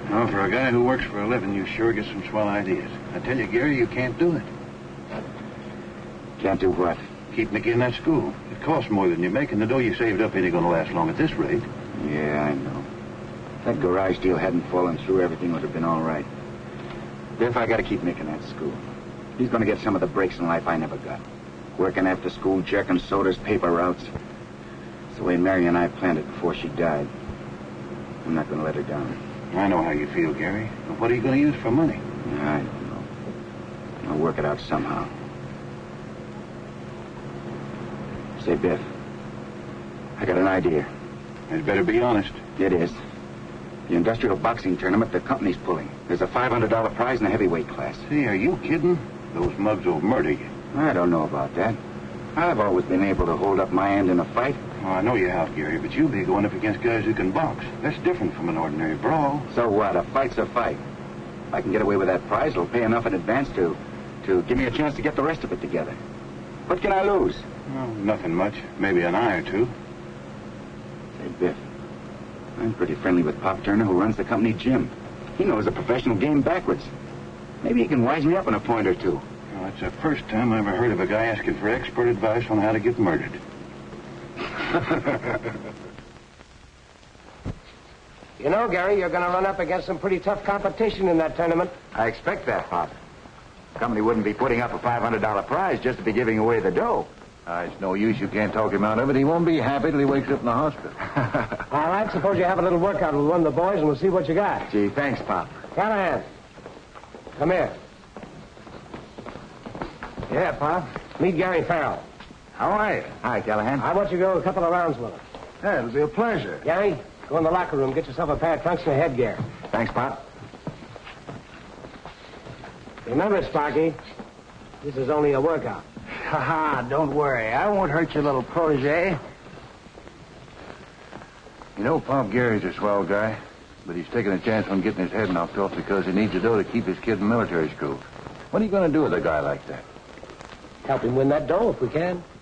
Well, for a guy who works for a living, you sure get some swell ideas. I tell you, Gary, you can't do it. Can't do what? Keep Mickey in that school. It costs more than you make, and the dough you saved up ain't gonna last long at this rate. Yeah, I know. If that garage deal hadn't fallen through, everything would have been all right. Biff, I gotta keep Mick in that school. He's gonna get some of the breaks in life I never got. Working after school, jerking sodas, paper routes. It's the way Mary and I planned it before she died. I'm not gonna let her down. I know how you feel, Gary. But what are you gonna use for money? I don't know. I'll work it out somehow. Say, Biff, I got an idea. You'd better be honest. It is. The industrial boxing tournament the company's pulling. There's a $500 prize in the heavyweight class. See, are you kidding? Those mugs will murder you. I don't know about that. I've always been able to hold up my end in a fight. Oh, I know you have, Gary, but you'll be going up against guys who can box. That's different from an ordinary brawl. So what? A fight's a fight. If I can get away with that prize, it'll pay enough in advance to give me a chance to get the rest of it together. What can I lose? Well, nothing much. Maybe an eye or two. Say, Biff, I'm pretty friendly with Pop Turner, who runs the company gym. He knows the professional game backwards. Maybe he can wise me up in a point or two. Well, it's the first time I ever heard of a guy asking for expert advice on how to get murdered. You know, Gary, you're going to run up against some pretty tough competition in that tournament. I expect that, Pop. The company wouldn't be putting up a $500 prize just to be giving away the dough. It's no use. You can't talk him out of it. He won't be happy till he wakes up in the hospital. All right, suppose you have a little workout with one of the boys, and we'll see what you got. Gee, thanks, Pop. Callahan, come here. Yeah, Pop. Meet Gary Farrell. How are you? Hi, Callahan. I want you to go a couple of rounds with him. Yeah, it'll be a pleasure. Gary, go in the locker room, get yourself a pair of trunks and a headgear. Thanks, Pop. Remember, Sparky, this is only a workout. Ha-ha, don't worry. I won't hurt your little protege. You know, Pop Gary's a swell guy, but he's taking a chance on getting his head knocked off because he needs the dough to keep his kid in military school. What are you going to do with a guy like that? Help him win that dough if we can.